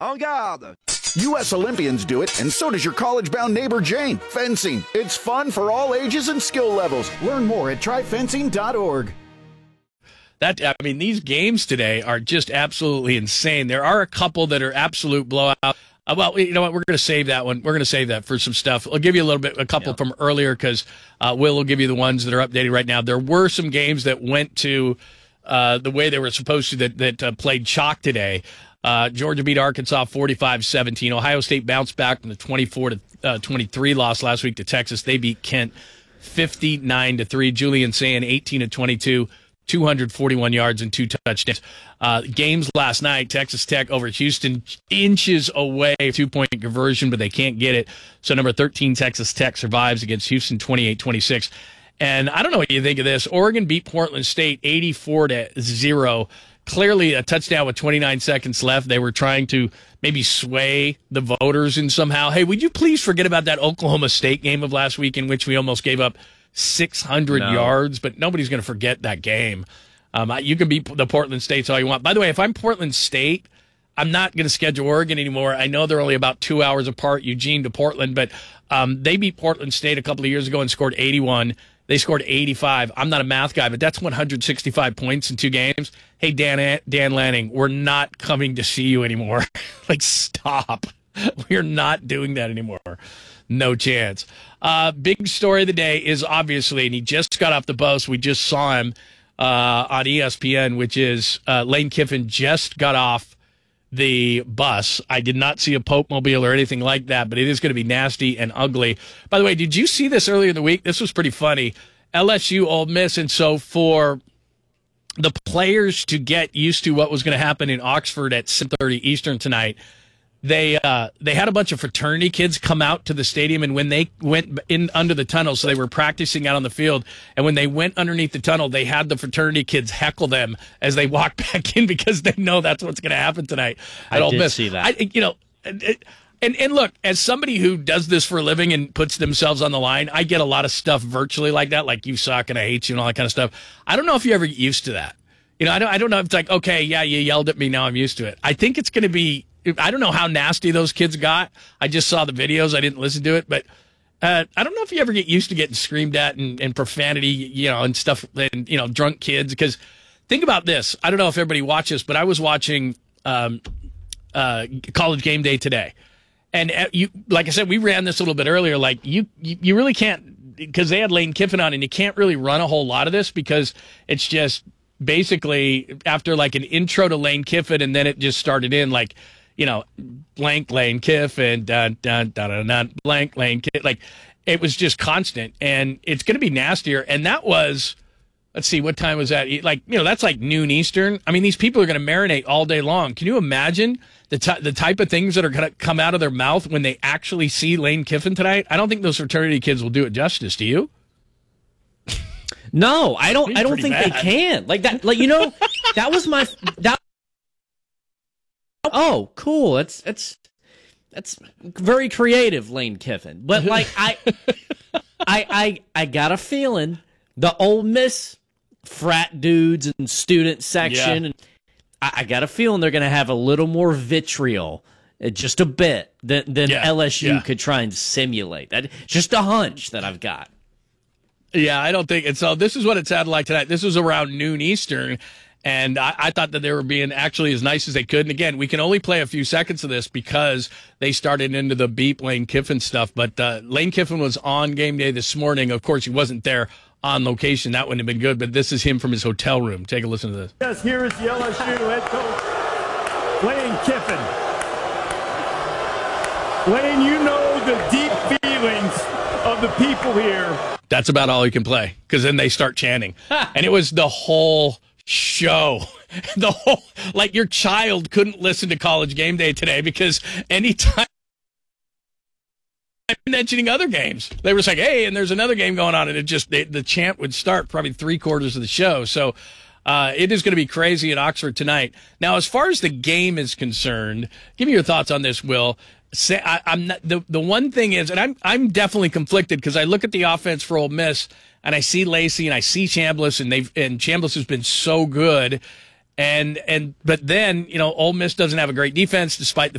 En garde! U.S. Olympians do it, and so does your college-bound neighbor Jane. Fencing. It's fun for all ages and skill levels. Learn more at tryfencing.org. These games today are just absolutely insane. There are a couple that are absolute blowout. Well, you know what? We're going to save that one. We're going to save that for some stuff. I'll give you a couple from earlier because Will will give you the ones that are updated right now. There were some games that went to the way they were supposed to that played chalk today. Georgia beat Arkansas 45-17. Ohio State bounced back from the 24-23 loss last week to Texas. They beat Kent 59-3. Julian Sayin 18-22. 241 yards and 2 touchdowns. Games last night, Texas Tech over Houston, inches away, 2-point conversion, but they can't get it. So number 13, Texas Tech survives against Houston 28-26. And I don't know what you think of this. Oregon beat Portland State 84-0. Clearly a touchdown with 29 seconds left. They were trying to maybe sway the voters in somehow. Hey, would you please forget about that Oklahoma State game of last week in which we almost gave up 600 yards, but nobody's going to forget that game. You can beat the Portland States all you want. By the way, if I'm Portland State, I'm not going to schedule Oregon anymore. I know they're only about 2 hours apart, Eugene to Portland, but they beat Portland State a couple of years ago and scored 81. They scored 85. I'm not a math guy, but that's 165 points in 2 games. Hey, Dan Lanning, we're not coming to see you anymore. Stop. We're not doing that anymore. No chance. Big story of the day is obviously, and he just got off the bus. We just saw him on ESPN, which is Lane Kiffin just got off the bus. I did not see a Pope Mobile or anything like that, but it is going to be nasty and ugly. By the way, did you see this earlier in the week? This was pretty funny. LSU, Ole Miss, and so for the players to get used to what was going to happen in Oxford at 7:30 Eastern tonight, they had a bunch of fraternity kids come out to the stadium, and when they went in under the tunnel, so they were practicing out on the field, and when they went underneath the tunnel, they had the fraternity kids heckle them as they walked back in because they know that's what's going to happen tonight at Ole Miss. See that. And look, as somebody who does this for a living and puts themselves on the line, I get a lot of stuff virtually like that, like you suck and I hate you and all that kind of stuff. I don't know if you ever get used to that. I don't know if it's like, okay, yeah, you yelled at me, now I'm used to it. I think it's going to be, I don't know how nasty those kids got. I just saw the videos. I didn't listen to it. But I don't know if you ever get used to getting screamed at and profanity, and stuff, and, drunk kids. Because think about this. I don't know if everybody watches, but I was watching College Game Day today. And like I said, we ran this a little bit earlier. Like, you really can't, because they had Lane Kiffin on, and you can't really run a whole lot of this because it's just basically after like an intro to Lane Kiffin, and then it just started in like, blank Lane Kiffin, dun, dun, dun, dun, dun, blank Lane Kiffin. Like, it was just constant, and it's going to be nastier. And that was, let's see, what time was that? Like, that's like noon Eastern. I mean, these people are going to marinate all day long. Can you imagine the type of things that are going to come out of their mouth when they actually see Lane Kiffin tonight? I don't think those fraternity kids will do it justice. Do you? No, I don't think bad. They can. Like that, that was my, oh, cool. That's very creative, Lane Kiffin. But like I got a feeling the Ole Miss frat dudes and student section, and I got a feeling they're going to have a little more vitriol, just a bit, than LSU could try and simulate. That just a hunch that I've got. Yeah, I don't think. And so this is what it sounded like tonight. This was around noon Eastern. And I thought that they were being actually as nice as they could. And again, we can only play a few seconds of this because they started into the beep Lane Kiffin stuff. But Lane Kiffin was on game day this morning. Of course, he wasn't there on location. That wouldn't have been good. But this is him from his hotel room. Take a listen to this. Yes, here is the LSU head coach, Lane Kiffin. Lane, you know the deep feelings of the people here. That's about all you can play because then they start chanting. And it was the whole show. Like your child couldn't listen to College Game Day today because anytime mentioning other games, they were like, hey, and there's another game going on, and it just the chant would start probably 3/4 of the show. So it is going to be crazy at Oxford tonight. Now, as far as the game is concerned, give me your thoughts on this, Will. I'm not, the one thing is, and I'm definitely conflicted because I look at the offense for Ole Miss and I see Lacey and I see Chambliss, and Chambliss has been so good, but then Ole Miss doesn't have a great defense despite the